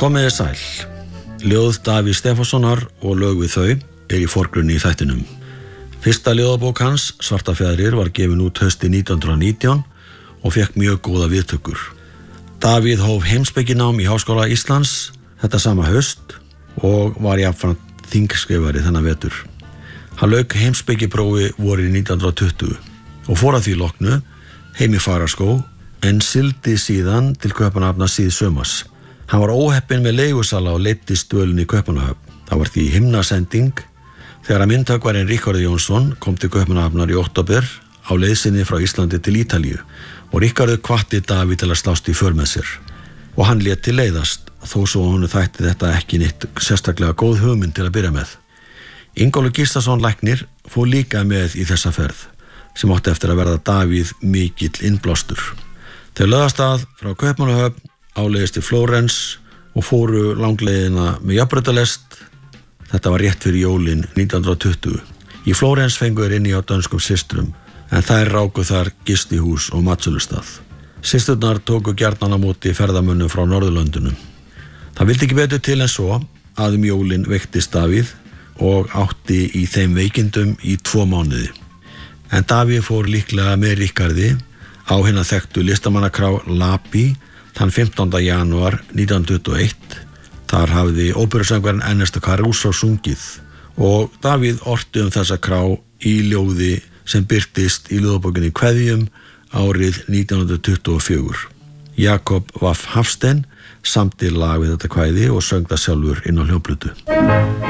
Komiði sæl. Ljóð Davíðs Stefánssonar og lög við þau í forgrunni í þættinum. Fyrsta ljóðabók hans, Svartafjaðrir, var gefin út haustið 1919 og fékk mjög góða viðtökur. Davíð hóf heimspekinám í Háskóla Íslands þetta sama haust og var jafnframt þingskrifari þennan vetur. Hann lauk heimspekiprófi vorið 1920 og fór að því loknu heim í Fagraskóg en sigldi síðan til Kaupmannahafnar síðsumars. Hann var óheppinn með leigusala og leiddist dvölinni í Kaupmannahöfn. Það var því himnasending þegar að myndhöggvarinn Ríkharður Jónsson kom til Kaupmannahafnar í október á leið sinni frá Íslandi til Ítalíu og Ríkharður hvatti Davíð til að slást í för með sér. Og hann lét til leiðast þó svo honum þætti þetta ekki neitt sérstaklega góð hugmynd til að byrja með. Ingólfur Gíslason læknir fór líka með í þessa ferð sem átti eftir að verða Davíð mikill innblástur. Þau lögðust að frá Kaupmannahöfn áleiðist til Flórens og fóru langleiðina með jafnbrautarlest. Þetta var rétt fyrir jólin 1920. Í Flórens fengu þeir inni á dönskum systrum en þær ráku þar gistihús og matsölustað. Systurnar tóku gjarnan á móti ferðamönnum frá Norðurlöndunum. Það vildi ekki betur til en svo að jólin veiktist Davíð og átti í þeim veikindum í 2 mánuði. En Davíð fór líklega með Ríkharði á hina þekktu listamannakrá Lapi þann 15. janúar 1921. Þar hafði óperusöngvarinn Ernesto Caruso sungið og Davíð orti þessa krá í ljóði sem birtist í ljóðabókinni Kveðjum árið 1924. Jakob Waff Hafstein samdi lag við þetta kvæði og söng það sjálfur inn á hljómplötu.